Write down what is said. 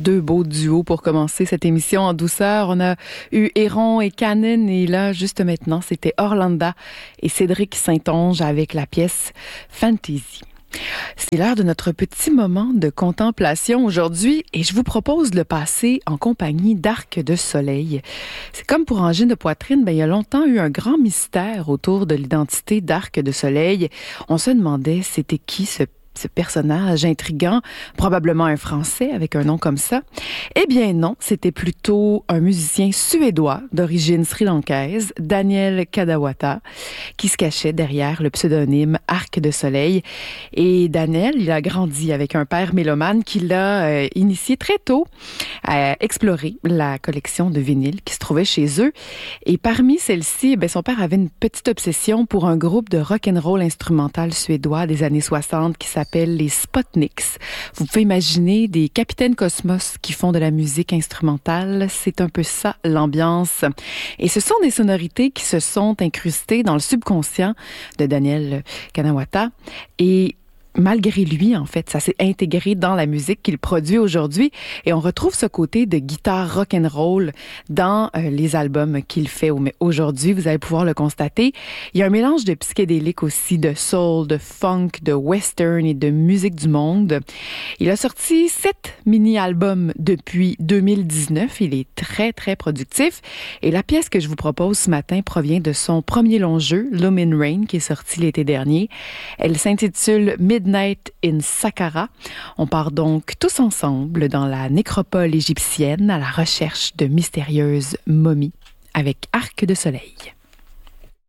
deux beaux duos pour commencer cette émission en douceur. On a eu Héron et Canon et là, juste maintenant, c'était Orlanda et Cédric Saint-Onge avec la pièce Fantasy. C'est l'heure de notre petit moment de contemplation aujourd'hui et je vous propose de le passer en compagnie d'Arc de Soleil. C'est comme pour Angine de poitrine, il y a longtemps eu un grand mystère autour de l'identité d'Arc de Soleil. On se demandait c'était qui ce personnage intriguant, probablement un Français avec un nom comme ça. Eh bien non, c'était plutôt un musicien suédois d'origine sri-lankaise, Daniel Kadawata, qui se cachait derrière le pseudonyme Arc de Soleil. Et Daniel, il a grandi avec un père mélomane qui l'a initié très tôt à explorer la collection de vinyles qui se trouvait chez eux. Et parmi celles-ci, son père avait une petite obsession pour un groupe de rock'n'roll instrumental suédois des années 60 qui s'appelle les Sputniks. Vous pouvez imaginer des capitaines Cosmos qui font de la musique instrumentale. C'est un peu ça, l'ambiance. Et ce sont des sonorités qui se sont incrustées dans le subconscient de Daniel Kadawata. Et malgré lui, en fait, ça s'est intégré dans la musique qu'il produit aujourd'hui et on retrouve ce côté de guitare rock'n'roll dans les albums qu'il fait aujourd'hui. Vous allez pouvoir le constater. Il y a un mélange de psychédélique aussi, de soul, de funk, de western et de musique du monde. Il a sorti 7 mini-albums depuis 2019. Il est très, très productif. Et la pièce que je vous propose ce matin provient de son premier long jeu, Lumin Rain, qui est sorti l'été dernier. Elle s'intitule Midnight in Saqqara. On part donc tous ensemble dans la nécropole égyptienne à la recherche de mystérieuses momies avec Arc de Soleil.